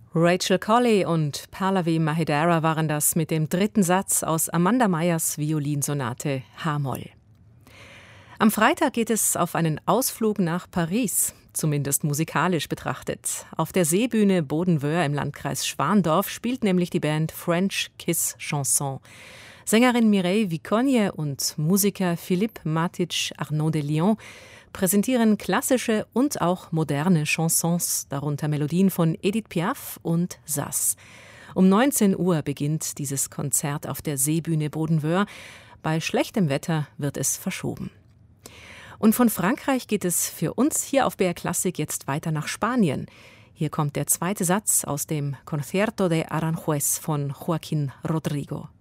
Rachel Colley und Pallavi Mahidara waren das mit dem dritten Satz aus Amanda Meyers Violinsonate H-Moll. Am Freitag geht es auf einen Ausflug nach Paris, zumindest musikalisch betrachtet. Auf der Seebühne Bodenwöhr im Landkreis Schwandorf spielt nämlich die Band French Kiss Chanson. Sängerin Mireille Vicogne und Musiker Philippe Matic Arnaud de Lyon präsentieren klassische und auch moderne Chansons, darunter Melodien von Edith Piaf und Sass. Um 19 Uhr beginnt dieses Konzert auf der Seebühne Bodenwöhr. Bei schlechtem Wetter wird es verschoben. Und von Frankreich geht es für uns hier auf BR Klassik jetzt weiter nach Spanien. Hier kommt der zweite Satz aus dem Concierto de Aranjuez von Joaquín Rodrigo.